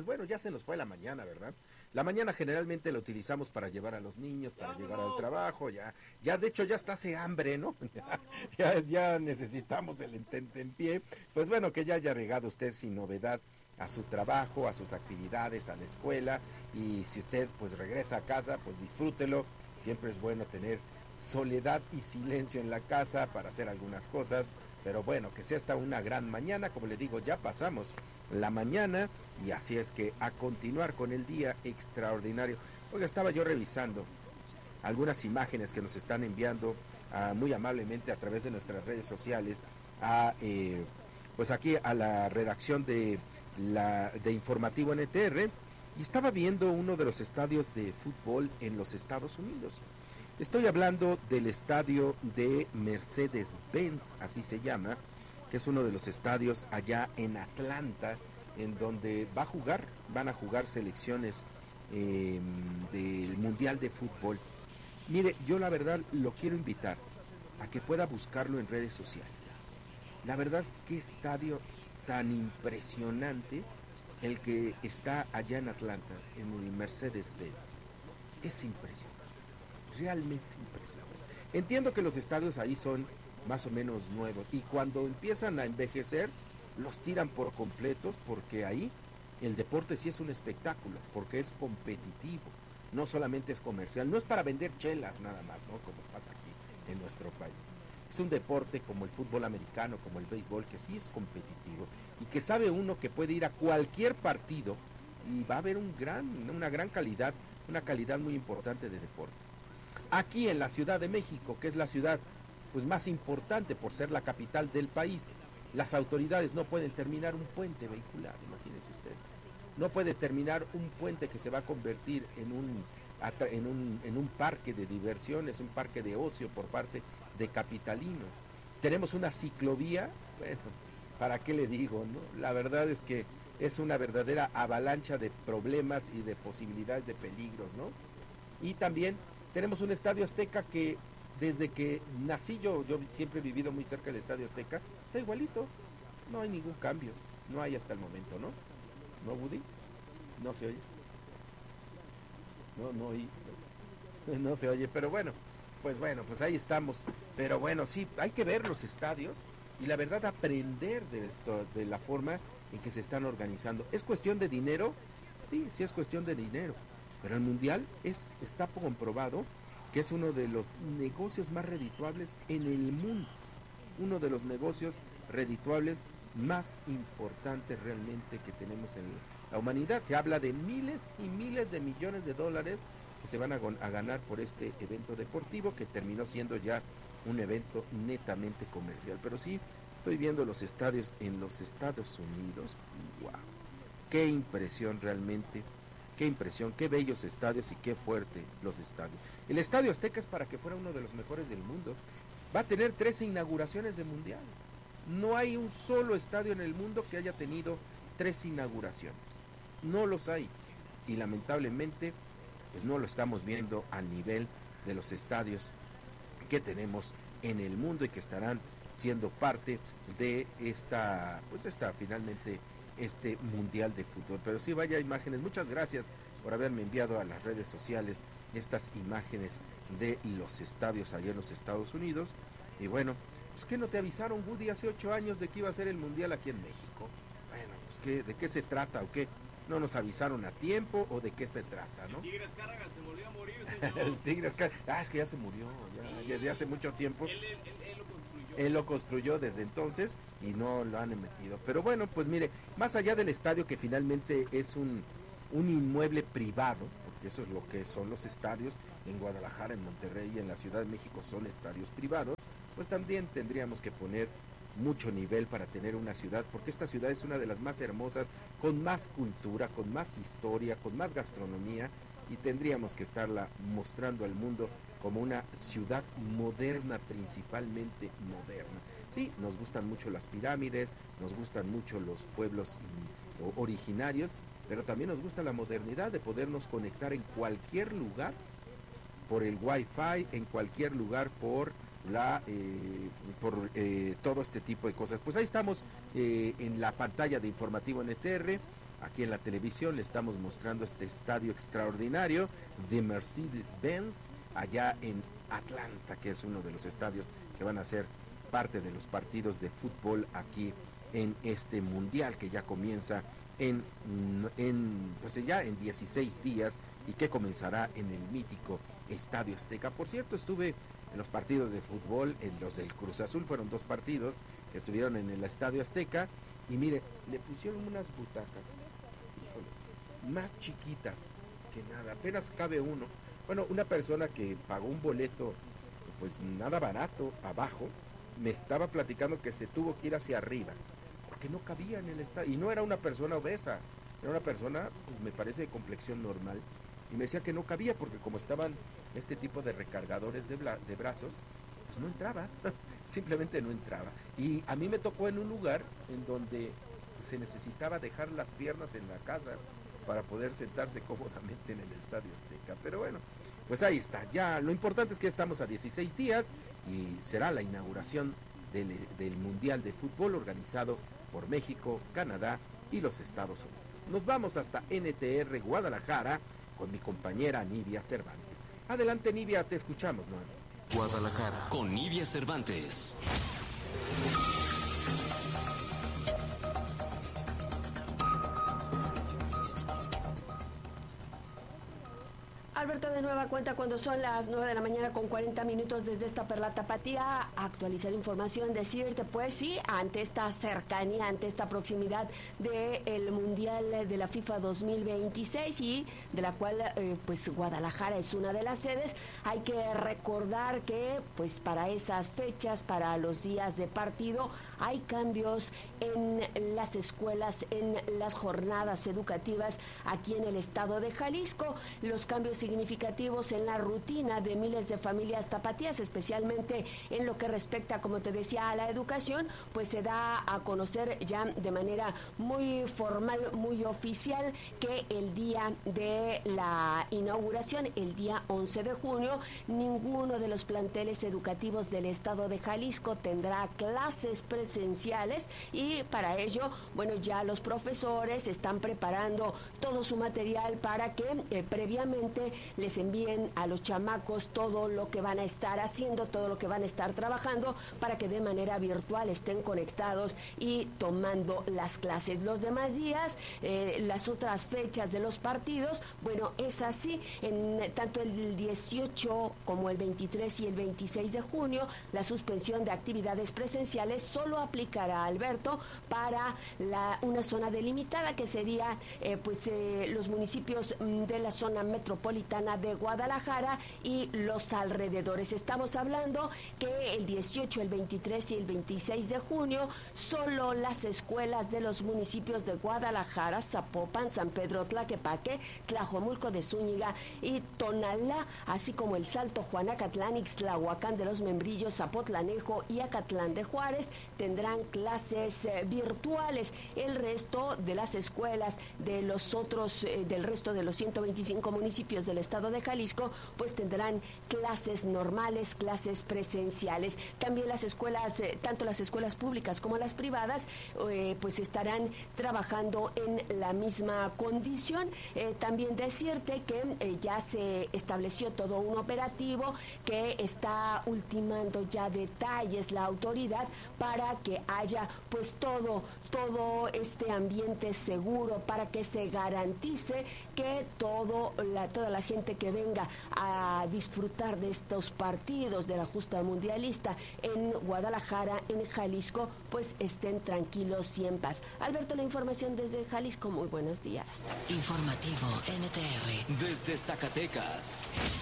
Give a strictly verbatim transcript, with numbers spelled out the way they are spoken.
tardes, bueno, ya se nos fue la mañana, ¿verdad? La mañana generalmente la utilizamos para llevar a los niños, para llevar al trabajo, ya, ya de hecho ya está hace hambre, ¿no? Ya, ya, ya necesitamos el ententempié. Pues bueno, que ya haya llegado usted sin novedad a su trabajo, a sus actividades, a la escuela, y si usted pues regresa a casa, pues disfrútelo. Siempre es bueno tener soledad y silencio en la casa para hacer algunas cosas, pero bueno, que sea esta una gran mañana. Como les digo, ya pasamos la mañana y así es que a continuar con el día extraordinario. Oiga, estaba yo revisando algunas imágenes que nos están enviando uh, muy amablemente a través de nuestras redes sociales, a, eh, pues aquí a la redacción de, la, de Informativo N T R, y estaba viendo uno de los estadios de fútbol en los Estados Unidos. Estoy hablando del estadio de Mercedes-Benz, así se llama, que es uno de los estadios allá en Atlanta, en donde va a jugar, van a jugar selecciones eh, del Mundial de Fútbol. Mire, yo la verdad lo quiero invitar a que pueda buscarlo en redes sociales. La verdad, qué estadio tan impresionante el que está allá en Atlanta, en el Mercedes-Benz. Es impresionante. Realmente impresionante. Entiendo que los estadios ahí son más o menos nuevos y cuando empiezan a envejecer los tiran por completos, porque ahí el deporte sí es un espectáculo, porque es competitivo, no solamente es comercial, no es para vender chelas nada más, ¿no? Como pasa aquí en nuestro país. Es un deporte como el fútbol americano, como el béisbol, que sí es competitivo y que sabe uno que puede ir a cualquier partido y va a haber un gran, una gran calidad, una calidad muy importante de deporte. Aquí en la Ciudad de México, que es la ciudad pues más importante por ser la capital del país, las autoridades no pueden terminar un puente vehicular, imagínense usted. No puede terminar un puente que se va a convertir en un, en un, en un parque de diversiones, un parque de ocio por parte de capitalinos. Tenemos una ciclovía, bueno, ¿para qué le digo, no? La verdad es que es una verdadera avalancha de problemas y de posibilidades de peligros, ¿no? Y también tenemos un Estadio Azteca que desde que nací yo, yo siempre he vivido muy cerca del Estadio Azteca, está igualito, no hay ningún cambio, no hay hasta el momento, ¿no? ¿No, Woody? No se oye. No, no oí. No, no se oye, pero bueno, pues bueno, pues ahí estamos. Pero bueno, sí, hay que ver los estadios y la verdad aprender de esto, de la forma en que se están organizando. ¿Es cuestión de dinero? Sí, sí es cuestión de dinero. Pero el Mundial es, está comprobado que es uno de los negocios más redituables en el mundo. Uno de los negocios redituables más importantes realmente que tenemos en la humanidad, que habla de miles y miles de millones de dólares que se van a, a ganar por este evento deportivo, que terminó siendo ya un evento netamente comercial. Pero sí, estoy viendo los estadios en los Estados Unidos, y wow, qué impresión realmente. Qué impresión, qué bellos estadios y qué fuerte los estadios. El Estadio Azteca es para que fuera uno de los mejores del mundo. Va a tener tres inauguraciones de mundial. No hay un solo estadio en el mundo que haya tenido tres inauguraciones. No los hay. Y lamentablemente, pues no lo estamos viendo al nivel de los estadios que tenemos en el mundo y que estarán siendo parte de esta, pues esta finalmente este mundial de fútbol. Pero sí, vaya imágenes. Muchas gracias por haberme enviado a las redes sociales estas imágenes de los estadios allá en los Estados Unidos. Y bueno, pues que no te avisaron, Woody, hace ocho años de que iba a ser el mundial aquí en México. Bueno, pues que, ¿de qué se trata o qué? ¿No nos avisaron a tiempo o de qué se trata, no? El Tigres Cárraga se volvió a morir, señor. El Tigres Cárraga, ah, es que ya se murió, ya, ya, ya hace mucho tiempo. Él, él, él, él lo construyó. Él lo construyó desde entonces y no lo han metido. Pero bueno, pues mire, más allá del estadio, que finalmente es un, un inmueble privado, porque eso es lo que son los estadios, en Guadalajara, en Monterrey y en la Ciudad de México son estadios privados, pues también tendríamos que poner mucho nivel para tener una ciudad, porque esta ciudad es una de las más hermosas, con más cultura, con más historia, con más gastronomía, y tendríamos que estarla mostrando al mundo como una ciudad moderna, principalmente moderna. Sí, nos gustan mucho las pirámides, nos gustan mucho los pueblos originarios, pero también nos gusta la modernidad de podernos conectar en cualquier lugar por el Wi-Fi, en cualquier lugar por la eh, por eh, todo este tipo de cosas. Pues ahí estamos eh, en la pantalla de Informativo N T R aquí en la televisión le estamos mostrando este estadio extraordinario de Mercedes-Benz allá en Atlanta, que es uno de los estadios que van a ser parte de los partidos de fútbol aquí en este mundial que ya comienza en, en pues ya en dieciséis días y que comenzará en el mítico Estadio Azteca. Por cierto, estuve en los partidos de fútbol, en los del Cruz Azul, fueron dos partidos que estuvieron en el Estadio Azteca, y mire, le pusieron unas butacas, híjole, más chiquitas que nada, apenas cabe uno. Bueno, una persona que pagó un boleto, pues nada barato, abajo, me estaba platicando que se tuvo que ir hacia arriba, porque no cabía en el estadio, y no era una persona obesa, era una persona, pues me parece, de complexión normal, y me decía que no cabía, porque como estaban este tipo de recargadores de, bla- de brazos, pues no entraba, simplemente no entraba. Y a mí me tocó en un lugar en donde se necesitaba dejar las piernas en la casa para poder sentarse cómodamente en el Estadio Azteca. Pero bueno, pues ahí está. Ya lo importante es que estamos a dieciséis días y será la inauguración del, del Mundial de Fútbol organizado por México, Canadá y los Estados Unidos. Nos vamos hasta N T R Guadalajara con mi compañera Nidia Cervantes. Adelante, Nidia, te escuchamos nuevamente. Guadalajara con Nidia Cervantes. Alberto, de nueva cuenta, cuando son las nueve de la mañana con cuarenta minutos desde esta Perla Tapatía, actualizar información, decirte, pues sí, ante esta cercanía, ante esta proximidad del Mundial de la FIFA dos mil veintiséis y de la cual eh, pues Guadalajara es una de las sedes, hay que recordar que pues para esas fechas, para los días de partido, hay cambios en las escuelas, en las jornadas educativas aquí en el estado de Jalisco. Los cambios significativos en la rutina de miles de familias tapatías, especialmente en lo que respecta, como te decía, a la educación, pues se da a conocer ya de manera muy formal, muy oficial, que el día de la inauguración, el día once de junio, ninguno de los planteles educativos del estado de Jalisco tendrá clases presenciales, y para ello, bueno, ya los profesores están preparando todo su material para que eh, previamente les envíen a los chamacos todo lo que van a estar haciendo, todo lo que van a estar trabajando, para que de manera virtual estén conectados y tomando las clases. Los demás días, eh, las otras fechas de los partidos, bueno, es así, en tanto el dieciocho como el veintitrés y el veintiséis de junio, la suspensión de actividades presenciales solo aplicará, Alberto, para la, una zona delimitada que sería eh, pues eh, los municipios de la zona metropolitana de Guadalajara y los alrededores. Estamos hablando que el dieciocho, el veintitrés y el veintiséis de junio solo las escuelas de los municipios de Guadalajara, Zapopan, San Pedro Tlaquepaque, Tlajomulco de Zúñiga y Tonalá, así como el Salto, Juanacatlán, Ixtlahuacán de los Membrillos, Zapotlanejo y Acatlán de Juárez tendrán clases eh, virtuales. El resto de las escuelas de los otros, eh, del resto de los ciento veinticinco municipios del estado de Jalisco, pues tendrán clases normales, clases presenciales. También las escuelas, eh, tanto las escuelas públicas como las privadas, eh, pues estarán trabajando en la misma condición. Eh, también decirte que eh, ya se estableció todo un operativo que está ultimando ya detalles la autoridad para que haya pues todo, todo este ambiente seguro, para que se garantice que todo la, toda la gente que venga a disfrutar de estos partidos de la justa mundialista en Guadalajara, en Jalisco, pues estén tranquilos y en paz. Alberto, la información desde Jalisco, muy buenos días. Informativo N T R desde Zacatecas.